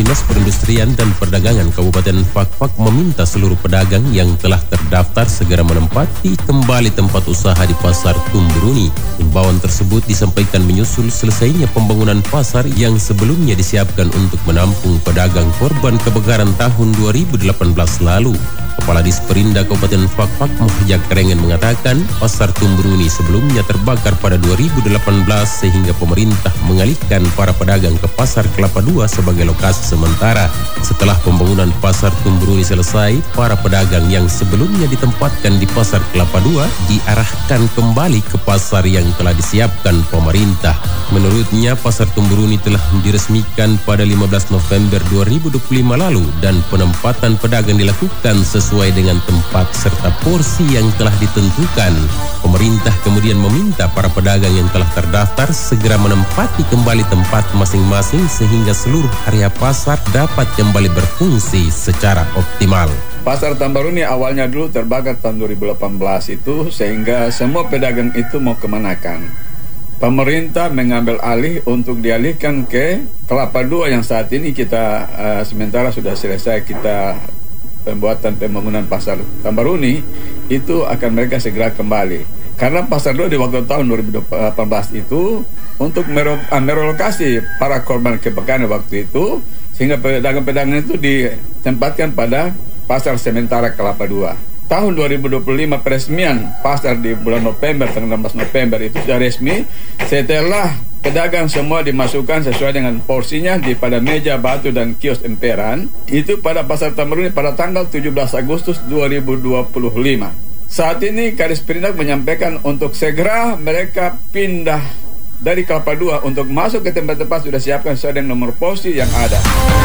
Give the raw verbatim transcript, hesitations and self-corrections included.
Dinas Perindustrian dan Perdagangan Kabupaten Fakfak meminta seluruh pedagang yang telah terdaftar segera menempati kembali tempat usaha di Pasar Tumburuni. Himbauan tersebut disampaikan menyusul selesainya pembangunan pasar yang sebelumnya disiapkan untuk menampung pedagang korban kebakaran tahun dua ribu delapan belas lalu. Kepala Disperinda Kabupaten Fakfak Muhajak Kerengen mengatakan Pasar Tumburuni sebelumnya terbakar pada dua ribu delapan belas sehingga pemerintah mengalihkan para pedagang ke Pasar Kelapa dua sebagai lokasi sementara. Setelah pembangunan Pasar Tumburuni selesai, para pedagang yang sebelumnya ditempatkan di Pasar Kelapa dua diarahkan kembali ke pasar yang telah disiapkan pemerintah. Menurutnya, Pasar Tumburuni telah diresmikan pada lima belas November dua ribu dua puluh lima lalu dan penempatan pedagang dilakukan sesuai dengan tempat serta porsi yang telah ditentukan. Pemerintah kemudian meminta para pedagang yang telah terdaftar segera menempati kembali tempat masing-masing sehingga seluruh area pasar dapat kembali berfungsi secara optimal. Pasar Tambaruni awalnya dulu terbakar tahun dua ribu delapan belas itu sehingga semua pedagang itu mau kemanakan. Pemerintah mengambil alih untuk dialihkan ke Kelapa dua yang saat ini kita uh, sementara sudah selesai kita pembuatan pembangunan Pasar Tambaruni, itu akan mereka segera kembali. Karena Pasar dua di waktu tahun dua ribu delapan belas itu untuk merelokasi para korban kebakaran waktu itu, sehingga pedagang-pedagang itu ditempatkan pada Pasar Sementara Kelapa dua. Tahun dua ribu dua puluh lima peresmian pasar di bulan November, tanggal enam belas November itu sudah resmi setelah pedagang semua dimasukkan sesuai dengan porsinya di pada meja batu dan kios emperan itu pada Pasar Tambaruni pada tanggal tujuh belas Agustus dua ribu dua puluh lima. Saat ini Kadis Perindak menyampaikan untuk segera mereka pindah dari Kelapa dua untuk masuk ke tempat-tempat sudah siapkan sesuai dengan nomor porsi yang ada.